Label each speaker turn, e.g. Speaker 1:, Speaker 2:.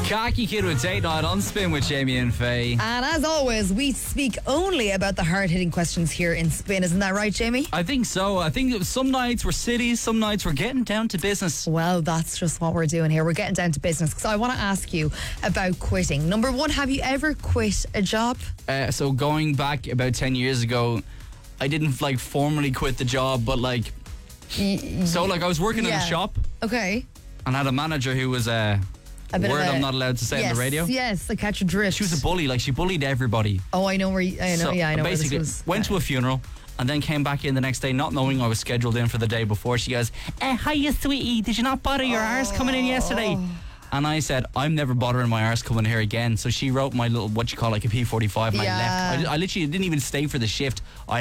Speaker 1: Khaki Kid with Date Night on Spin with Jamie and Faye.
Speaker 2: And as always, we speak only about the hard-hitting questions here in Spin. Isn't that right, Jamie?
Speaker 1: I think so. I think some nights we're cities, some nights we're getting down to business.
Speaker 2: Well, that's just what we're doing here. We're getting down to business. So I want to ask you about quitting. Number one, have you ever quit a job?
Speaker 1: So going back about 10 years ago, I didn't formally quit the job, but I was working in a shop.
Speaker 2: Okay.
Speaker 1: And had a manager who was a word I'm not allowed to say on the radio.
Speaker 2: Yes, I catch a drift.
Speaker 1: She was a bully. She bullied everybody.
Speaker 2: Oh, I know where. I know. I know.
Speaker 1: Basically,
Speaker 2: where this was.
Speaker 1: Went to a funeral and then came back in the next day, not knowing I was scheduled in for the day before. She goes, "Hiya, sweetie. Did you not bother your arse coming in yesterday?" And I said, "I'm never bothering my arse coming here again." So she wrote my little, what you call a P45, and I left. I literally didn't even stay for the shift. I